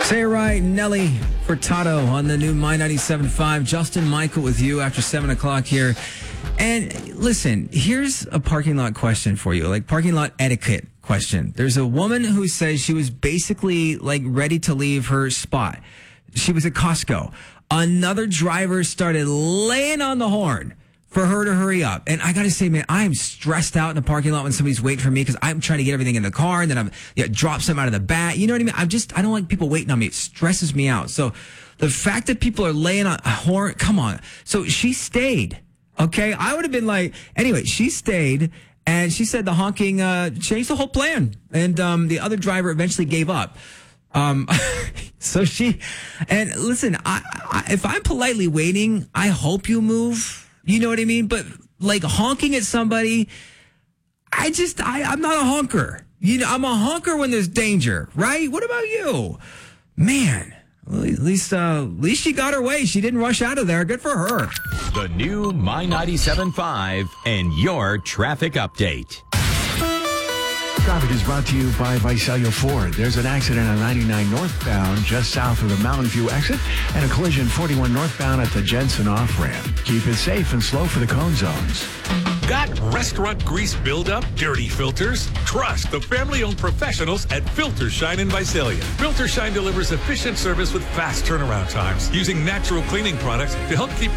Say it right, Nelly Furtado on the new My 97.5. Justin Michael with you after 7 o'clock here. And listen, here's a parking lot question for you, like parking lot etiquette question. There's a woman who says she was basically like ready to leave her spot. She was at Costco. Another driver started laying on the horn for her to hurry up. And I got to say, man, I am stressed out in the parking lot when somebody's waiting for me because I'm trying to get everything in the car and then drop something out of the bat. You know what I mean? I don't like people waiting on me. It stresses me out. So the fact that people are laying on a horn, come on. So she stayed. Okay. I would have been like, anyway, she stayed and she said the honking, changed the whole plan. And, the other driver eventually gave up. So and listen, if I'm politely waiting, I hope you move. You know what I mean? But like honking at somebody, I'm not a honker. You know, I'm a honker when there's danger, right? What about you? Man, well, at least she got her way. She didn't rush out of there. Good for her. The new My 97.5 and your traffic update. Traffic is brought to you by Visalia Ford. There's an accident on 99 northbound just south of the Mountain View exit and a collision 41 northbound at the Jensen off-ramp. Keep it safe and slow for the cone zones. Got restaurant grease buildup? Dirty filters? Trust the family-owned professionals at Filter Shine in Visalia. Filter Shine delivers efficient service with fast turnaround times using natural cleaning products to help keep